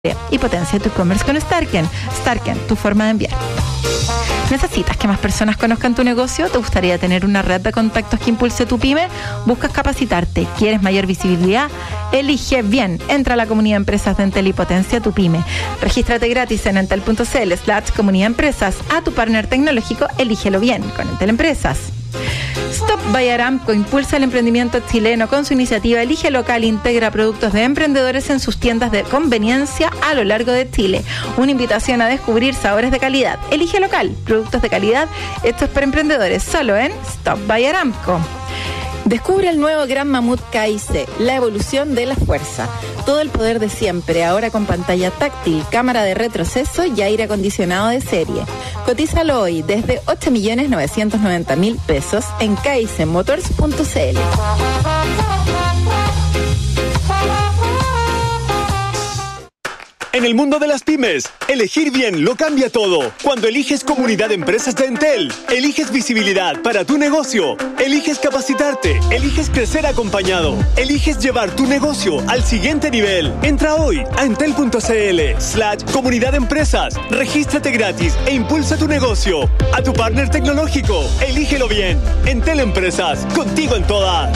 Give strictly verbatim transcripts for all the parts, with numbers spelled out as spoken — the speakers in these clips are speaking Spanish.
y potencia tu e-commerce con Starken. Starken, tu forma de enviar. ¿Necesitas que más personas conozcan tu negocio? ¿Te gustaría tener una red de contactos que impulse tu pyme? ¿Buscas capacitarte? ¿Quieres mayor visibilidad? Elige bien. Entra a la comunidad de empresas de Entel y potencia tu pyme. Regístrate gratis en entel.cl slash comunidad empresas. A tu partner tecnológico, elígelo bien con Entel Empresas. Stop by Aramco impulsa el emprendimiento chileno con su iniciativa Elige Local, integra productos de emprendedores en sus tiendas de conveniencia a lo largo de Chile. Una invitación a descubrir sabores de calidad. Elige Local, productos de calidad hechos para emprendedores, solo en Stop by Aramco. Descubre el nuevo Gran Mamut K I C, la evolución de la fuerza. Todo el poder de siempre, ahora con pantalla táctil, cámara de retroceso y aire acondicionado de serie. Cotízalo hoy desde ocho millones novecientos noventa mil pesos en k i c motors punto c l. En el mundo de las pymes, elegir bien lo cambia todo. Cuando eliges Comunidad de Empresas de Entel, eliges visibilidad para tu negocio, eliges capacitarte, eliges crecer acompañado, eliges llevar tu negocio al siguiente nivel. Entra hoy a entel.cl slash Comunidad de Empresas, regístrate gratis e impulsa tu negocio. A tu partner tecnológico, elígelo bien. Entel Empresas, contigo en todas.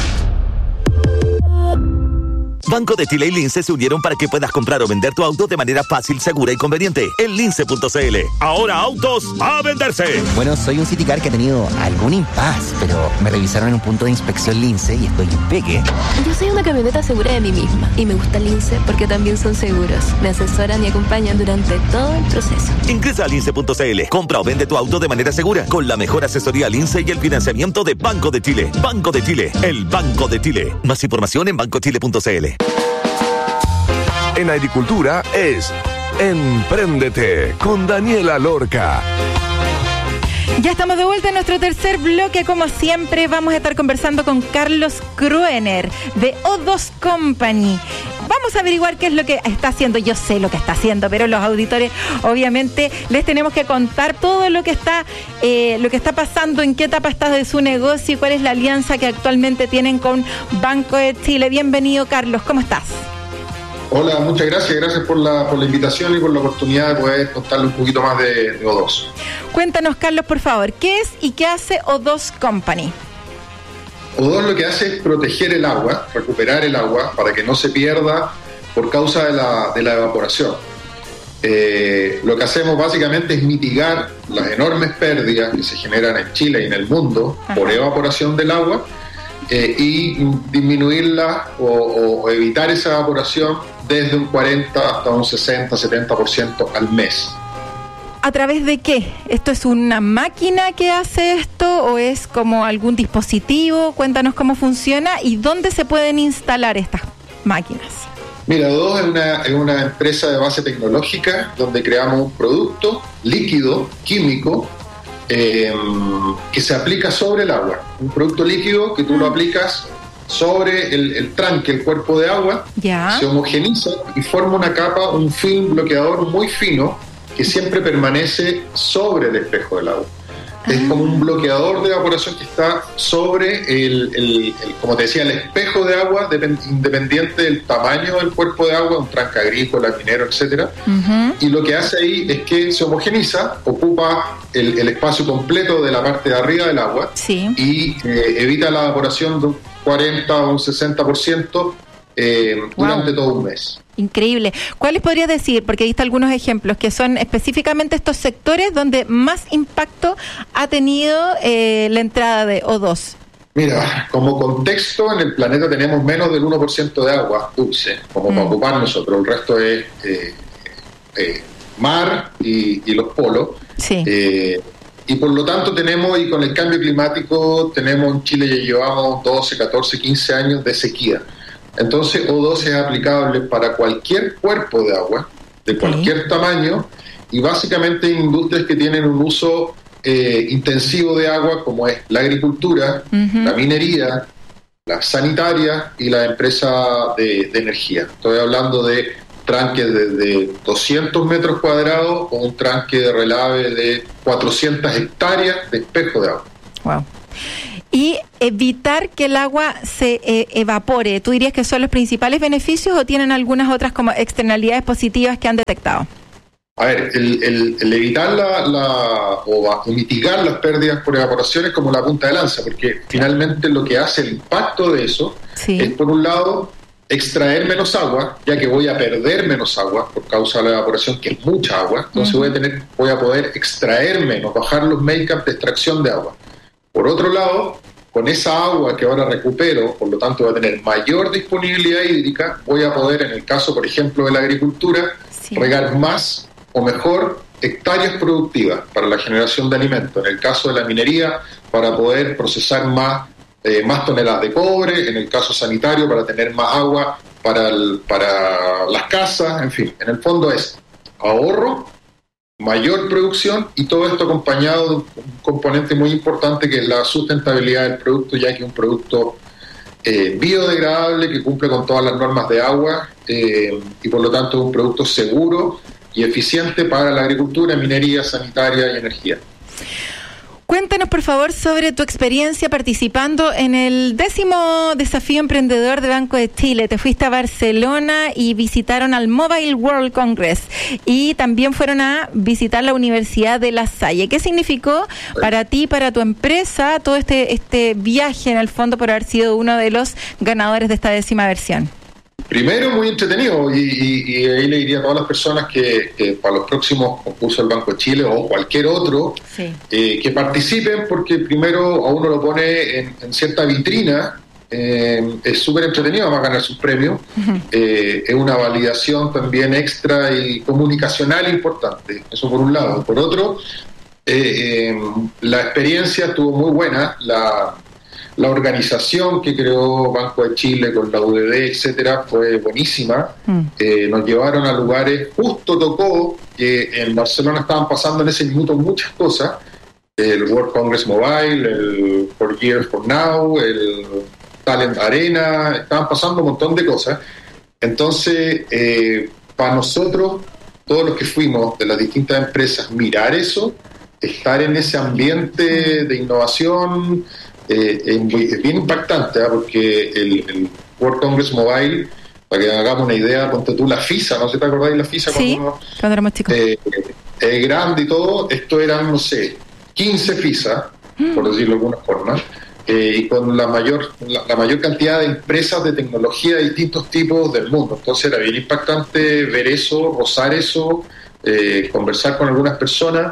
Banco de Chile y Lince se unieron para que puedas comprar o vender tu auto de manera fácil, segura y conveniente. En lince punto c l. Ahora autos a venderse. Bueno, soy un Citicar que ha tenido algún impas, pero me revisaron en un punto de inspección Lince y estoy impeque. Yo soy una camioneta segura de mí misma y me gusta Lince porque también son seguros. Me asesoran y acompañan durante todo el proceso. Ingresa a lince punto c l. Compra o vende tu auto de manera segura con la mejor asesoría Lince y el financiamiento de Banco de Chile. Banco de Chile, el Banco de Chile. Más información en banco chile punto c l. En agricultura es Empréndete con Daniela Lorca. Ya estamos de vuelta en nuestro tercer bloque. Como siempre, vamos a estar conversando con Carlos Kruener de O dos Company. Vamos a averiguar qué es lo que está haciendo. Yo sé lo que está haciendo, pero los auditores, obviamente, les tenemos que contar todo lo que está, eh, lo que está pasando, en qué etapa está de su negocio y cuál es la alianza que actualmente tienen con Banco de Chile. Bienvenido, Carlos. ¿Cómo estás? Hola, muchas gracias, gracias por la, por la invitación y por la oportunidad de poder contarle un poquito más de, de O dos. Cuéntanos, Carlos, por favor, ¿qué es y qué hace O dos Company? O dos lo que hace es proteger el agua, recuperar el agua para que no se pierda por causa de la, de la evaporación. Eh, lo que hacemos básicamente es mitigar las enormes pérdidas que se generan en Chile y en el mundo Ajá. por evaporación del agua eh, y disminuirla o, o evitar esa evaporación desde un cuarenta hasta un sesenta, setenta por ciento al mes. ¿A través de qué? ¿Esto es una máquina que hace esto o es como algún dispositivo? Cuéntanos cómo funciona y dónde se pueden instalar estas máquinas. Mira, O dos es una, es una empresa de base tecnológica donde creamos un producto líquido, químico, eh, que se aplica sobre el agua. Un producto líquido que tú lo aplicas sobre el, el tranque, el cuerpo de agua, ya. se homogeniza y forma una capa, un film bloqueador muy fino que siempre permanece sobre el espejo del agua. Ah. Es como un bloqueador de evaporación que está sobre el, el, el como te decía, el espejo de agua, depend, independiente del tamaño del cuerpo de agua, un tranque agrícola, minero, etcétera. Uh-huh. Y lo que hace ahí es que se homogeniza, ocupa el, el espacio completo de la parte de arriba del agua, sí. y eh, evita la evaporación de un cuarenta o un sesenta por ciento eh, durante wow. todo un mes. Increíble. ¿Cuáles podrías decir? Porque ahí están algunos ejemplos que son específicamente estos sectores donde más impacto ha tenido eh, la entrada de O dos. Mira, como contexto, en el planeta tenemos menos del uno por ciento de agua dulce, como mm. para ocupar nosotros. El resto es eh, eh, mar y, y los polos. Sí. Eh, y por lo tanto tenemos, y con el cambio climático, tenemos en Chile ya llevamos doce, catorce, quince años de sequía. Entonces O dos es aplicable para cualquier cuerpo de agua, de cualquier sí. tamaño, y básicamente en industrias que tienen un uso eh, intensivo de agua, como es la agricultura, uh-huh. la minería, la sanitaria y la empresa de, de energía. Estoy hablando de tranques de doscientos metros cuadrados o un tranque de relave de cuatrocientas hectáreas de espejo de agua. Wow. y evitar que el agua se eh, evapore. ¿Tú dirías que son los principales beneficios o tienen algunas otras como externalidades positivas que han detectado? A ver, el, el, el evitar la, la o, o mitigar las pérdidas por evaporación es como la punta de lanza, porque finalmente lo que hace el impacto de eso sí. es, por un lado, extraer menos agua, ya que voy a perder menos agua por causa de la evaporación, que es mucha agua, entonces uh-huh. voy a tener, voy a poder extraer menos, bajar los make-up de extracción de agua. Por otro lado, con esa agua que ahora recupero, por lo tanto voy a tener mayor disponibilidad hídrica, voy a poder, en el caso, por ejemplo, de la agricultura, sí. regar más o mejor hectáreas productivas para la generación de alimentos. En el caso de la minería, para poder procesar más, eh, más toneladas de cobre. En el caso sanitario, para tener más agua para, el, para las casas. En fin, en el fondo es ahorro, mayor producción y todo esto acompañado de un componente muy importante que es la sustentabilidad del producto, ya que es un producto eh, biodegradable que cumple con todas las normas de agua eh, y por lo tanto es un producto seguro y eficiente para la agricultura, minería, sanitaria y energía. Cuéntanos, por favor, sobre tu experiencia participando en el décimo desafío emprendedor de Banco de Chile. Te fuiste a Barcelona y visitaron al Mobile World Congress y también fueron a visitar la Universidad de La Salle. ¿Qué significó para ti, para tu empresa, todo este, este viaje en el fondo por haber sido uno de los ganadores de esta décima versión? Primero, muy entretenido, y, y, y ahí le diría a todas las personas que, que para los próximos concursos del Banco de Chile o cualquier otro, sí. eh, que participen, porque primero a uno lo pone en, en cierta vitrina, eh, es súper entretenido, va a ganar sus premios, uh-huh. eh, es una validación también extra y comunicacional importante, eso por un lado. Por otro, eh, eh, la experiencia estuvo muy buena, la... La organización que creó Banco de Chile con la U D D, etcétera, fue buenísima. Mm. Eh, nos llevaron a lugares, justo tocó que en Barcelona estaban pasando en ese minuto muchas cosas. El World Congress Mobile, el four Years for Now, el Talent Arena, estaban pasando un montón de cosas. Entonces, eh, para nosotros, todos los que fuimos de las distintas empresas, mirar eso, estar en ese ambiente de innovación, Eh, es bien impactante, ¿eh? Porque el, el World Congress Mobile, para que hagamos una idea, ponte tú la FISA, ¿no? ¿Se te acordáis la FISA? Sí, cuando, cuando éramos chicos. Eh, eh, grande y todo, esto eran, no sé, quince FISA, mm. por decirlo de alguna forma, eh, y con la mayor, la, la mayor cantidad de empresas de tecnología de distintos tipos del mundo. Entonces era bien impactante ver eso, rozar eso, eh, conversar con algunas personas.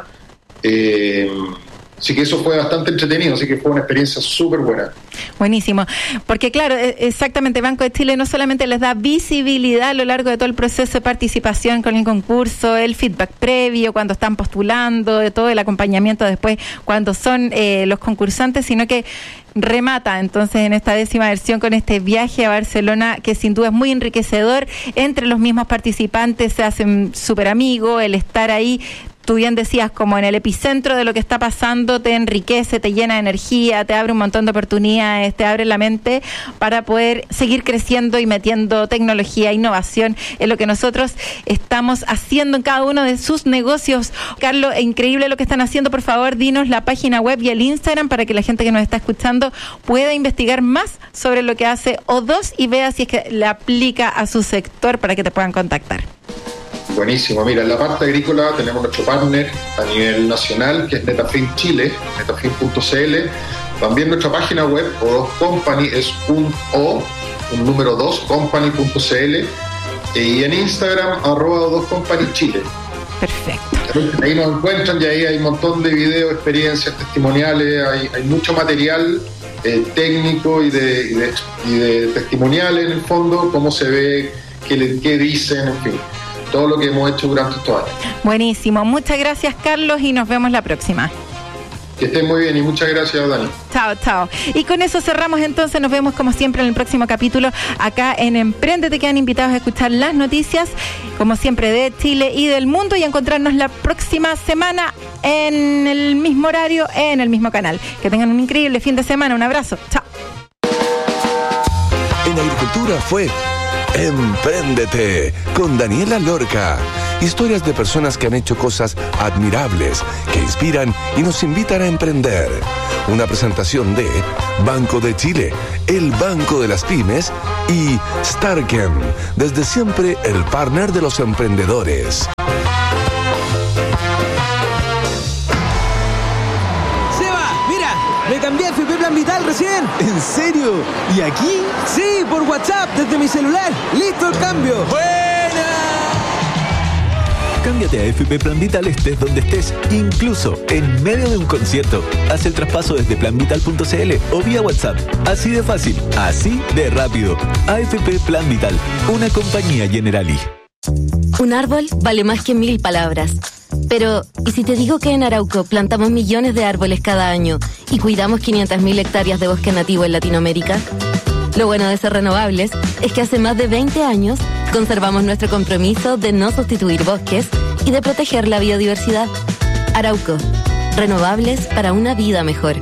Eh, Así que eso fue bastante entretenido, así que fue una experiencia súper buena. Buenísimo, porque claro, exactamente, Banco de Chile no solamente les da visibilidad a lo largo de todo el proceso de participación con el concurso, el feedback previo, cuando están postulando, de todo el acompañamiento después, cuando son eh, los concursantes, sino que remata entonces en esta décima versión con este viaje a Barcelona que sin duda es muy enriquecedor. Entre los mismos participantes se hacen súper amigos, el estar ahí, tú bien decías, como en el epicentro de lo que está pasando, te enriquece, te llena de energía, te abre un montón de oportunidades, te abre la mente para poder seguir creciendo y metiendo tecnología, innovación en lo que nosotros estamos haciendo en cada uno de sus negocios. Carlos, increíble lo que están haciendo. Por favor, dinos la página web y el Instagram para que la gente que nos está escuchando pueda investigar más sobre lo que hace O dos y vea si es que le aplica a su sector para que te puedan contactar. Buenísimo, mira, en la parte agrícola tenemos nuestro partner a nivel nacional, que es Netafim Chile, netafim punto c l. También nuestra página web, O dos Company, es un O, un número dos, company punto c l. Y en Instagram, arroba O dos Company Chile. Perfecto. Ahí nos encuentran y ahí hay un montón de videos, experiencias, testimoniales, hay, hay mucho material eh, técnico y de, y, de, y de testimoniales en el fondo, cómo se ve, qué, qué dicen, en fin. Todo lo que hemos hecho durante estos años. Buenísimo. Muchas gracias, Carlos, y nos vemos la próxima. Que estén muy bien y muchas gracias, Dani. Chao, chao. Y con eso cerramos entonces. Nos vemos como siempre en el próximo capítulo acá en Emprendete. Quedan invitados a escuchar las noticias, como siempre, de Chile y del mundo y a encontrarnos la próxima semana en el mismo horario, en el mismo canal. Que tengan un increíble fin de semana. Un abrazo. Chao. En Agricultura fue Empréndete con Daniela Lorca. Historias de personas que han hecho cosas admirables, que inspiran y nos invitan a emprender. Una presentación de Banco de Chile, el Banco de las Pymes, y Starken, desde siempre el partner de los emprendedores. Me cambié a F P Plan Vital recién. ¿En serio? ¿Y aquí? Sí, por WhatsApp, desde mi celular. ¡Listo el cambio! ¡Buena! Cámbiate a F P Plan Vital estés donde estés, incluso en medio de un concierto. Haz el traspaso desde plan vital punto c l o vía WhatsApp. Así de fácil, así de rápido. A F P Plan Vital, una compañía Generali. Un árbol vale más que mil palabras. Pero, ¿y si te digo que en Arauco plantamos millones de árboles cada año y cuidamos quinientas mil hectáreas de bosque nativo en Latinoamérica? Lo bueno de ser renovables es que hace más de veinte años conservamos nuestro compromiso de no sustituir bosques y de proteger la biodiversidad. Arauco, renovables para una vida mejor.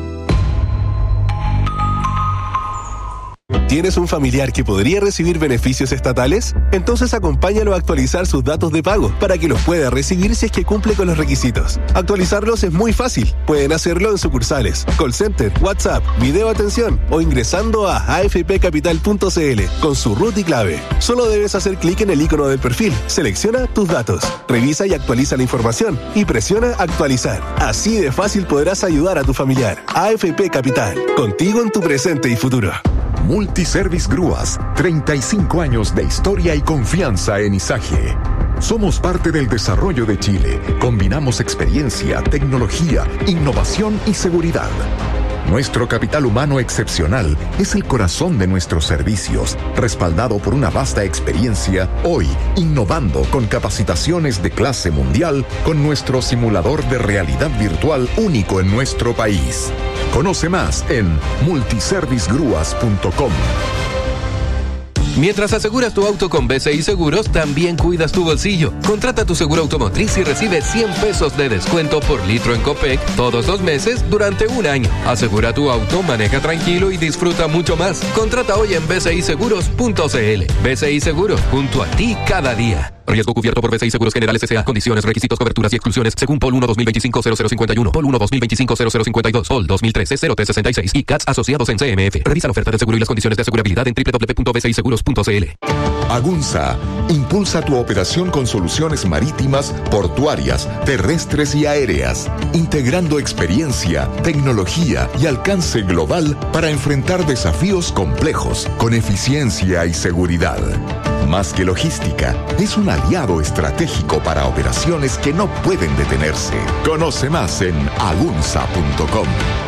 ¿Tienes un familiar que podría recibir beneficios estatales? Entonces acompáñalo a actualizar sus datos de pago para que los pueda recibir si es que cumple con los requisitos. Actualizarlos es muy fácil. Pueden hacerlo en sucursales, call center, WhatsApp, video atención o ingresando a a f p capital punto c l con su root y clave. Solo debes hacer clic en el icono del perfil, selecciona tus datos, revisa y actualiza la información y presiona actualizar. Así de fácil podrás ayudar a tu familiar. A F P Capital, contigo en tu presente y futuro. Multiservice Grúas, treinta y cinco años de historia y confianza en Izaje. Somos parte del desarrollo de Chile. Combinamos experiencia, tecnología, innovación y seguridad. Nuestro capital humano excepcional es el corazón de nuestros servicios, respaldado por una vasta experiencia, hoy innovando con capacitaciones de clase mundial con nuestro simulador de realidad virtual único en nuestro país. Conoce más en multiservice grúas punto com. Mientras aseguras tu auto con B C I Seguros, también cuidas tu bolsillo. Contrata tu seguro automotriz y recibe cien pesos de descuento por litro en Copec todos los meses durante un año. Asegura tu auto, maneja tranquilo y disfruta mucho más. Contrata hoy en b c i seguros punto c l. B C I Seguros, junto a ti cada día. Riesgo cubierto por B C I Seguros Generales S A. Condiciones, requisitos, coberturas y exclusiones según P O L uno dos mil veinticinco cero cero cincuenta y uno, P O L uno dos mil veinticinco cero cero cincuenta y dos, P O L dos mil trece cero tres sesenta y seis y C A T S asociados en C M F. Revisa la oferta de seguro y las condiciones de asegurabilidad en doble u doble u doble u punto b c i seguros punto c l. Agunza impulsa tu operación con soluciones marítimas, portuarias, terrestres y aéreas, integrando experiencia, tecnología y alcance global para enfrentar desafíos complejos con eficiencia y seguridad. Más que logística, es un aliado estratégico para operaciones que no pueden detenerse. Conoce más en agunza punto com.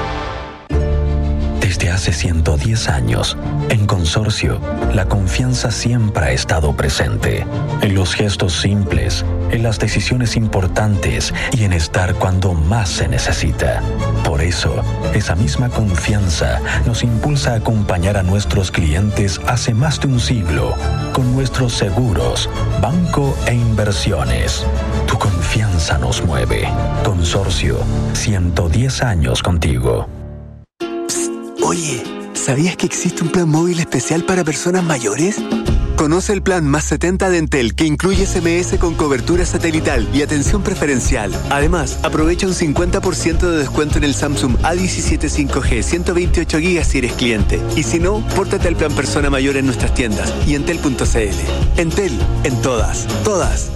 Desde hace ciento diez años, en Consorcio, la confianza siempre ha estado presente. En los gestos simples, en las decisiones importantes y en estar cuando más se necesita. Por eso, esa misma confianza nos impulsa a acompañar a nuestros clientes hace más de un siglo con nuestros seguros, banco e inversiones. Tu confianza nos mueve. Consorcio, ciento diez años contigo. Oye, ¿sabías que existe un plan móvil especial para personas mayores? Conoce el plan Más setenta de Entel, que incluye S M S con cobertura satelital y atención preferencial. Además, aprovecha un cincuenta por ciento de descuento en el Samsung A diecisiete cinco G ciento veintiocho gigas si eres cliente. Y si no, pórtate al plan Persona Mayor en nuestras tiendas y entel punto c l. Entel, en todas, todas.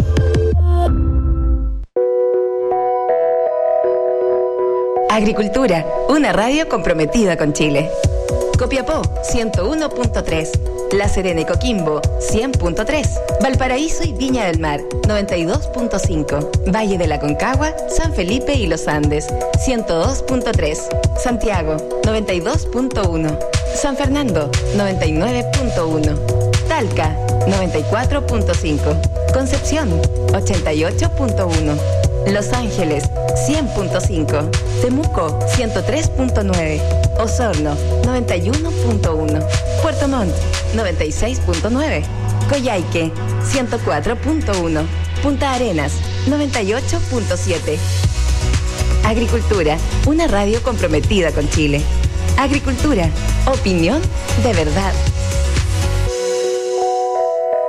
Agricultura, una radio comprometida con Chile. Copiapó, ciento uno punto tres. La Serena y Coquimbo, cien punto tres. Valparaíso y Viña del Mar, noventa y dos punto cinco. Valle de la Concagua, San Felipe y Los Andes, ciento dos punto tres. Santiago, noventa y dos punto uno. San Fernando, noventa y nueve punto uno. Talca, noventa y cuatro punto cinco. Concepción, ochenta y ocho punto uno. Los Ángeles, cien punto cinco. Temuco, ciento tres punto nueve. Osorno, noventa y uno punto uno. Puerto Montt, noventa y seis punto nueve. Coyhaique, ciento cuatro punto uno. Punta Arenas, noventa y ocho punto siete. Agricultura, una radio comprometida con Chile. Agricultura, opinión de verdad.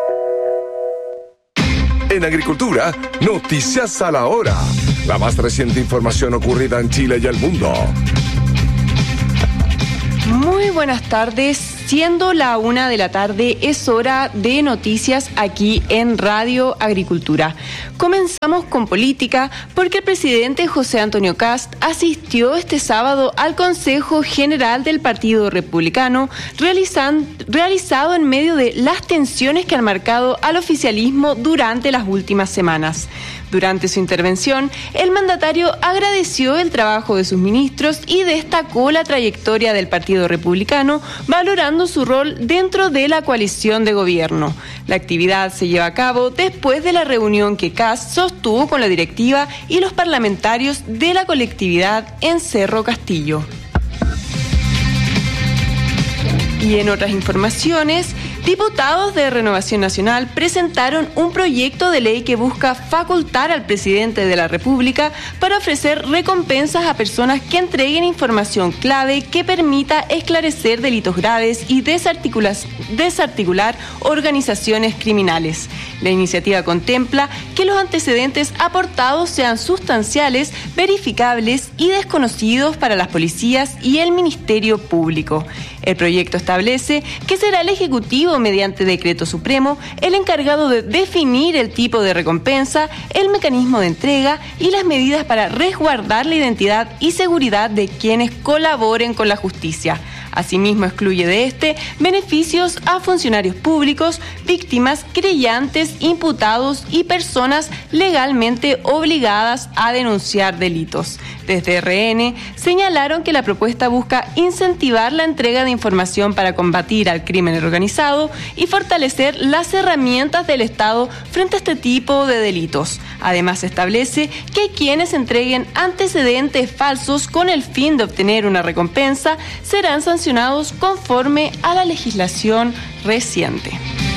En Agricultura, noticias a la hora. La más reciente información ocurrida en Chile y el mundo. Muy buenas tardes, siendo la una de la tarde es hora de noticias aquí en Radio Agricultura. Comenzamos con política porque el presidente José Antonio Kast asistió este sábado al Consejo General del Partido Republicano realizan, realizado en medio de las tensiones que han marcado al oficialismo durante las últimas semanas. Durante su intervención, el mandatario agradeció el trabajo de sus ministros y destacó la trayectoria del Partido Republicano, valorando su rol dentro de la coalición de gobierno. La actividad se lleva a cabo después de la reunión que Kast sostuvo con la directiva y los parlamentarios de la colectividad en Cerro Castillo. Y en otras informaciones, diputados de Renovación Nacional presentaron un proyecto de ley que busca facultar al presidente de la República para ofrecer recompensas a personas que entreguen información clave que permita esclarecer delitos graves y desarticular, desarticular organizaciones criminales. La iniciativa contempla que los antecedentes aportados sean sustanciales, verificables y desconocidos para las policías y el Ministerio Público. El proyecto establece que será el Ejecutivo, mediante decreto supremo, el encargado de definir el tipo de recompensa, el mecanismo de entrega y las medidas para resguardar la identidad y seguridad de quienes colaboren con la justicia. Asimismo, excluye de este beneficios a funcionarios públicos, víctimas, creyentes, imputados y personas legalmente obligadas a denunciar delitos. Desde R N señalaron que la propuesta busca incentivar la entrega de información para combatir al crimen organizado y fortalecer las herramientas del Estado frente a este tipo de delitos. Además, establece que quienes entreguen antecedentes falsos con el fin de obtener una recompensa serán sancionados conforme a la legislación reciente.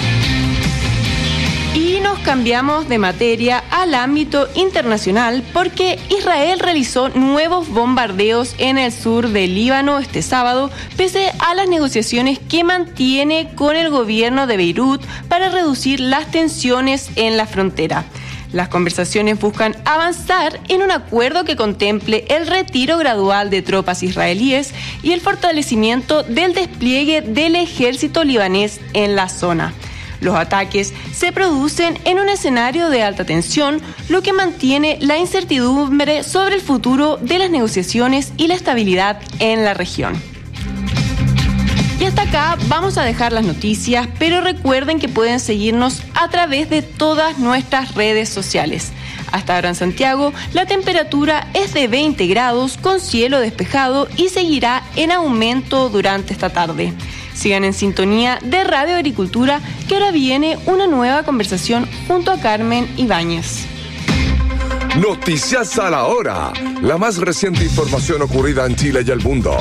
Y nos cambiamos de materia al ámbito internacional porque Israel realizó nuevos bombardeos en el sur del Líbano este sábado, pese a las negociaciones que mantiene con el gobierno de Beirut para reducir las tensiones en la frontera. Las conversaciones buscan avanzar en un acuerdo que contemple el retiro gradual de tropas israelíes y el fortalecimiento del despliegue del ejército libanés en la zona. Los ataques se producen en un escenario de alta tensión, lo que mantiene la incertidumbre sobre el futuro de las negociaciones y la estabilidad en la región. Y hasta acá vamos a dejar las noticias, pero recuerden que pueden seguirnos a través de todas nuestras redes sociales. Hasta ahora en Santiago, la temperatura es de veinte grados con cielo despejado y seguirá en aumento durante esta tarde. Sigan en sintonía de Radio Agricultura, que ahora viene una nueva conversación junto a Carmen Ibáñez. Noticias a la hora. La más reciente información ocurrida en Chile y el mundo.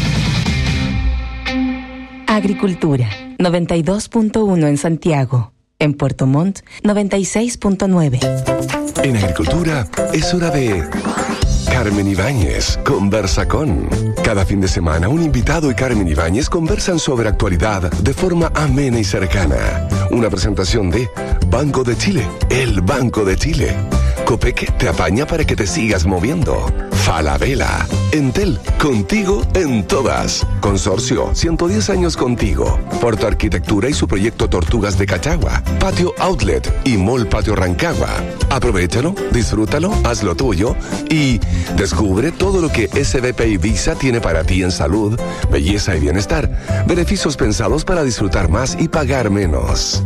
Agricultura, noventa y dos punto uno en Santiago. En Puerto Montt, noventa y seis punto nueve. En Agricultura es hora de Carmen Ibáñez conversa con. Cada fin de semana un invitado y Carmen Ibáñez conversan sobre actualidad de forma amena y cercana. Una presentación de Banco de Chile, el Banco de Chile. Copec te apaña para que te sigas moviendo. Falabella, Entel, contigo en todas. Consorcio, ciento diez años contigo. Porto Arquitectura y su proyecto Tortugas de Cachagua. Patio Outlet y Mall Patio Rancagua. Aprovechalo, disfrútalo, hazlo tuyo y descubre todo lo que S B P y Visa tiene para ti en salud, belleza y bienestar. Beneficios pensados para disfrutar más y pagar menos.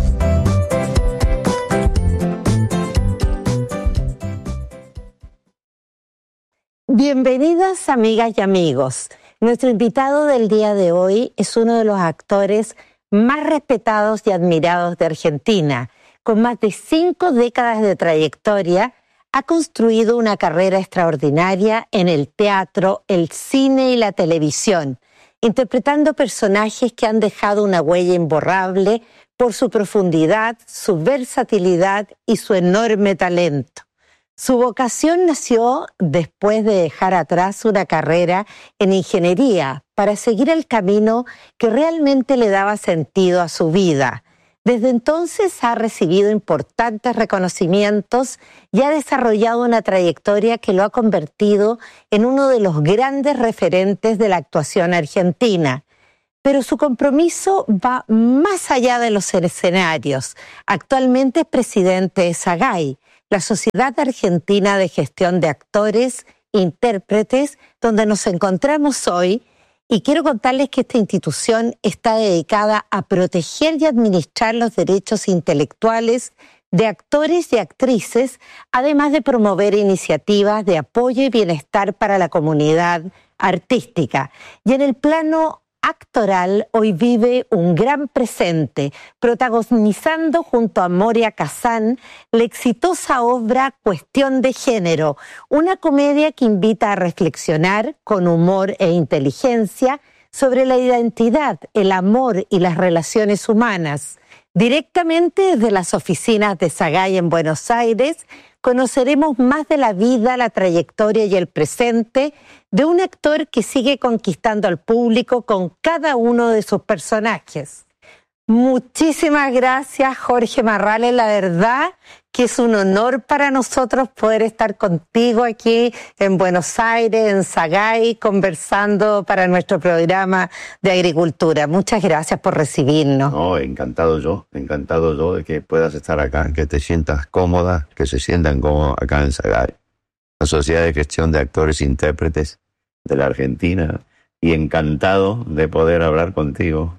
Bienvenidas amigas y amigos. Nuestro invitado del día de hoy es uno de los actores más respetados y admirados de Argentina. Con más de cinco décadas de trayectoria, ha construido una carrera extraordinaria en el teatro, el cine y la televisión, interpretando personajes que han dejado una huella imborrable por su profundidad, su versatilidad y su enorme talento. Su vocación nació después de dejar atrás una carrera en ingeniería para seguir el camino que realmente le daba sentido a su vida, Desde entonces ha recibido importantes reconocimientos y ha desarrollado una trayectoria que lo ha convertido en uno de los grandes referentes de la actuación argentina. Pero su compromiso va más allá de los escenarios. Actualmente es presidente de SAGAI, la Sociedad Argentina de Gestión de Actores, Intérpretes, donde nos encontramos hoy. Y quiero contarles que esta institución está dedicada a proteger y administrar los derechos intelectuales de actores y actrices, además de promover iniciativas de apoyo y bienestar para la comunidad artística. Y en el plano actoral hoy vive un gran presente, protagonizando junto a Moria Kazan la exitosa obra Cuestión de Género, una comedia que invita a reflexionar con humor e inteligencia sobre la identidad, el amor y las relaciones humanas. Directamente desde las oficinas de SAGAI en Buenos Aires, conoceremos más de la vida, la trayectoria y el presente de un actor que sigue conquistando al público con cada uno de sus personajes. Muchísimas gracias, Jorge Marrales. La verdad que es un honor para nosotros poder estar contigo aquí en Buenos Aires, en SAGAI, conversando para nuestro programa de agricultura. Muchas gracias por recibirnos. No, encantado yo, encantado yo de que puedas estar acá, que te sientas cómoda, que se sientan cómodos acá en SAGAI, la Sociedad de Gestión de Actores e Intérpretes de la Argentina, y encantado de poder hablar contigo.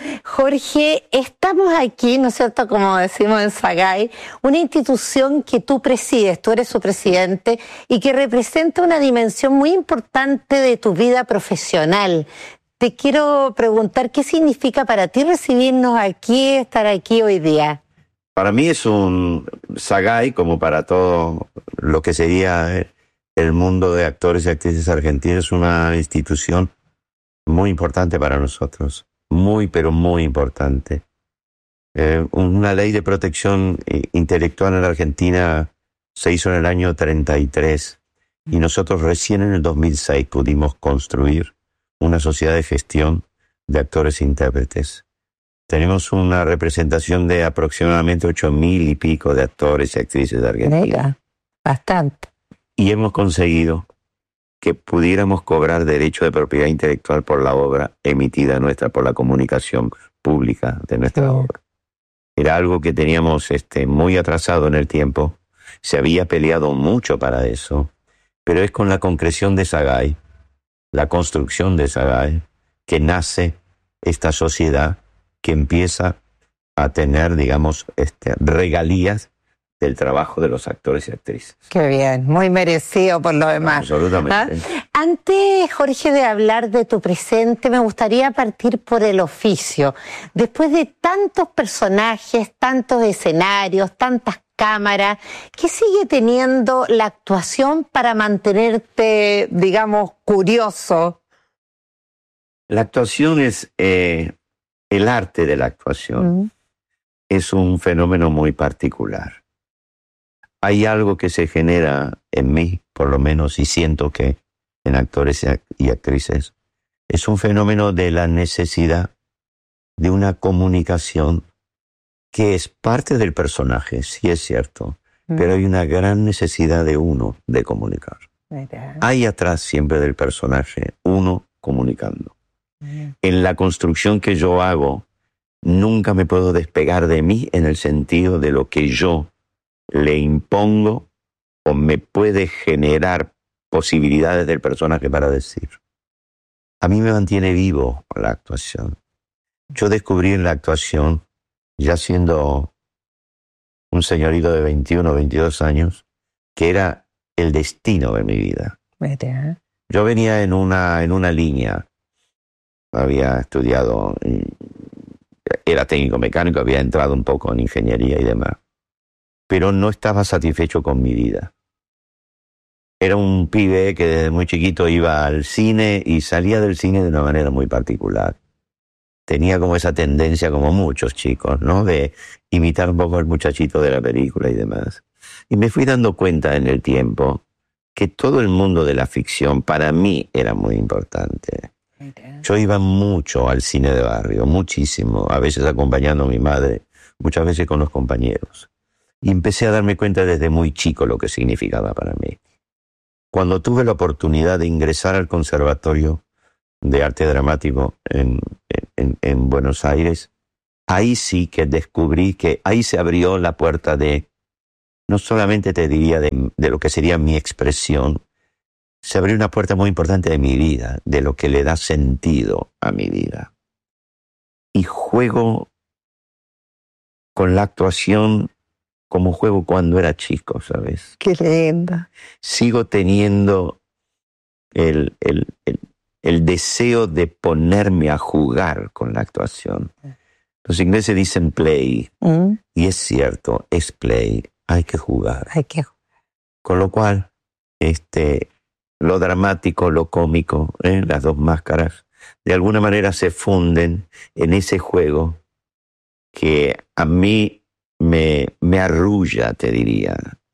Jorge, estamos aquí, ¿no es cierto?, como decimos en SAGAI, una institución que tú presides, tú eres su presidente, y que representa una dimensión muy importante de tu vida profesional. Te quiero preguntar, ¿qué significa para ti recibirnos aquí, estar aquí hoy día? Para mí es un SAGAI, como para todo lo que sería el mundo de actores y actrices argentinos, es una institución muy importante para nosotros. Muy, pero muy importante. Eh, una ley de protección intelectual en la Argentina se hizo en el año treinta y tres y nosotros recién en el dos mil seis pudimos construir una sociedad de gestión de actores e intérpretes. Tenemos una representación de aproximadamente ocho mil y pico de actores y actrices de Argentina. Mega, bastante. Y hemos conseguido que pudiéramos cobrar derecho de propiedad intelectual por la obra emitida nuestra, por la comunicación pública de nuestra obra. Era algo que teníamos este, muy atrasado en el tiempo, se había peleado mucho para eso, pero es con la concreción de SAGAI, la construcción de SAGAI, que nace esta sociedad que empieza a tener, digamos, este, regalías del trabajo de los actores y actrices. Qué bien, muy merecido por lo demás. Absolutamente. ¿Ah? Antes, Jorge, de hablar de tu presente, me gustaría partir por el oficio. Después de tantos personajes, tantos escenarios, tantas cámaras, ¿qué sigue teniendo la actuación para mantenerte, digamos, curioso? La actuación es eh, el arte de la actuación. Mm. Es un fenómeno muy particular. Hay algo que se genera en mí, por lo menos, y siento que en actores y actrices, es un fenómeno de la necesidad de una comunicación que es parte del personaje, sí es cierto, mm. pero hay una gran necesidad de uno de comunicar. Mira. Hay atrás siempre del personaje uno comunicando. Mm. En la construcción que yo hago, nunca me puedo despegar de mí en el sentido de lo que yo le impongo o me puede generar posibilidades del personaje para decir. A mí me mantiene vivo la actuación. Yo descubrí en la actuación, ya siendo un señorito de veintiuno, veintidós años, que era el destino de mi vida. Mira. Yo venía en una, en una línea, había estudiado, era técnico mecánico, había entrado un poco en ingeniería y demás, pero no estaba satisfecho con mi vida. Era un pibe que desde muy chiquito iba al cine y salía del cine de una manera muy particular. Tenía como esa tendencia, como muchos chicos, ¿no?, de imitar un poco al muchachito de la película y demás. Y me fui dando cuenta en el tiempo que todo el mundo de la ficción para mí era muy importante. Yo iba mucho al cine de barrio, muchísimo, a veces acompañando a mi madre muchas veces con los compañeros. Y empecé a darme cuenta desde muy chico lo que significaba para mí. Cuando tuve la oportunidad de ingresar al Conservatorio de Arte Dramático en, en, en Buenos Aires, ahí sí que descubrí que ahí se abrió la puerta de, no solamente te diría de, de lo que sería mi expresión, se abrió una puerta muy importante de mi vida, de lo que le da sentido a mi vida. Y juego con la actuación como juego cuando era chico, ¿sabes? Qué linda. Sigo teniendo el, el, el, el deseo de ponerme a jugar con la actuación. Los ingleses dicen play, mm. y es cierto, es play, hay que jugar. Hay que jugar. Con lo cual, este, lo dramático, lo cómico, ¿eh? las dos máscaras, de alguna manera se funden en ese juego que a mí me, me arrulla, te diría.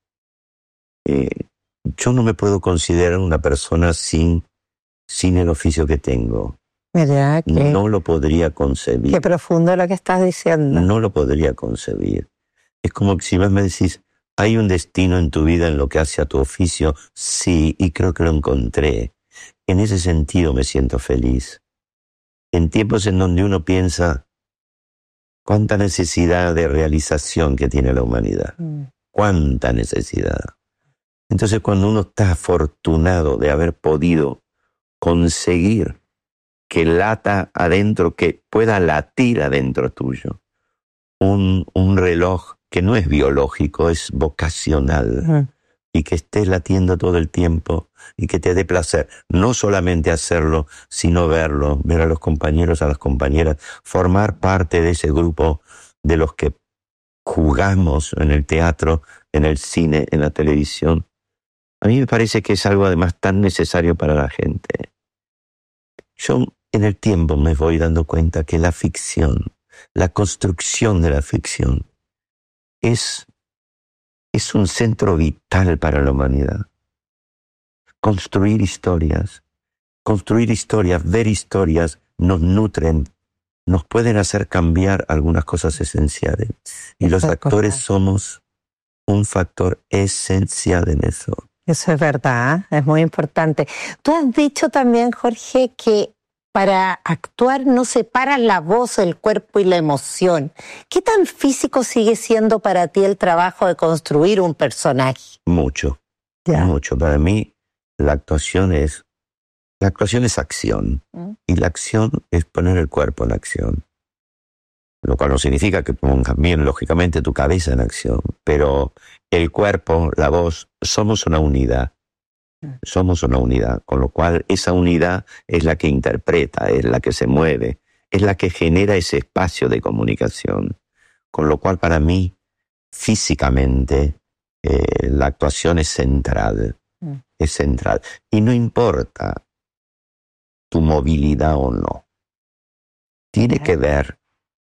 Eh, yo no me puedo considerar una persona sin, sin el oficio que tengo. ¿Verdad? Que, no lo podría concebir. Qué profundo lo que estás diciendo. No lo podría concebir. Es como que si vos me decís, ¿hay un destino en tu vida en lo que hace a tu oficio? Sí, y creo que lo encontré. En ese sentido me siento feliz. En tiempos en donde uno piensa cuánta necesidad de realización que tiene la humanidad. Mm. Cuánta necesidad. Entonces, cuando uno está afortunado de haber podido conseguir que lata adentro, que pueda latir adentro tuyo, un, un reloj que no es biológico, es vocacional, uh-huh. y que esté latiendo todo el tiempo y que te dé placer, no solamente hacerlo, sino verlo, ver a los compañeros, a las compañeras, formar parte de ese grupo de los que jugamos en el teatro, en el cine, en la televisión. A mí me parece que es algo además tan necesario para la gente. Yo en el tiempo me voy dando cuenta que la ficción, la construcción de la ficción, es, es un centro vital para la humanidad. Construir historias, construir historias, ver historias, nos nutren, nos pueden hacer cambiar algunas cosas esenciales. Y los actores somos un factor esencial en eso. Eso es verdad, es muy importante. Tú has dicho también, Jorge, que para actuar no separas la voz, el cuerpo y la emoción. ¿Qué tan físico sigue siendo para ti el trabajo de construir un personaje? Mucho, ¿ya? Mucho. Para mí la actuación es, la actuación es acción. ¿Mm? Y la acción es poner el cuerpo en acción. Lo cual no significa que pongas también, lógicamente, tu cabeza en acción. Pero el cuerpo, la voz, somos una unidad. Somos una unidad, con lo cual esa unidad es la que interpreta, es la que se mueve, es la que genera ese espacio de comunicación. Con lo cual para mí, físicamente, eh, la actuación es central, mm. es central. Y no importa tu movilidad o no. Tiene que ver,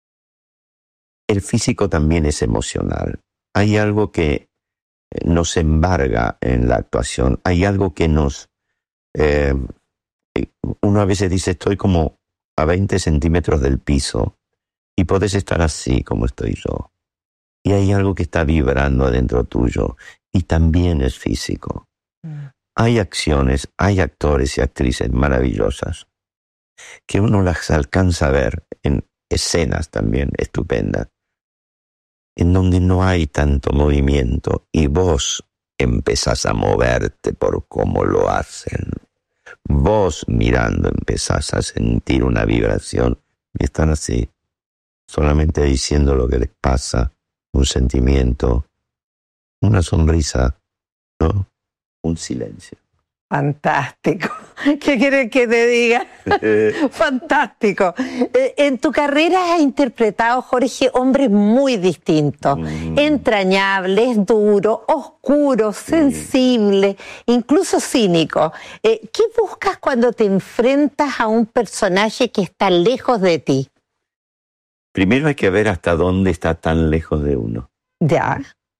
el físico también es emocional. Hay algo que nos embarga en la actuación. Hay algo que nos... Eh, uno a veces dice, estoy como a veinte centímetros del piso y podés estar así como estoy yo. Y hay algo que está vibrando adentro tuyo y también es físico. Mm. Hay acciones, hay actores y actrices maravillosas que uno las alcanza a ver en escenas también estupendas, en donde no hay tanto movimiento y vos empezás a moverte por cómo lo hacen. Vos mirando empezás a sentir una vibración y están así, solamente diciendo lo que les pasa, un sentimiento, una sonrisa, ¿no? Un silencio. Fantástico. ¿Qué quieres que te diga? Fantástico. En tu carrera has interpretado, Jorge, hombres muy distintos. Mm. Entrañables, duros, oscuros, sensibles, mm. incluso cínicos. Eh, ¿Qué buscas cuando te enfrentas a un personaje que está lejos de ti? Primero hay que ver hasta dónde está tan lejos de uno. Ya.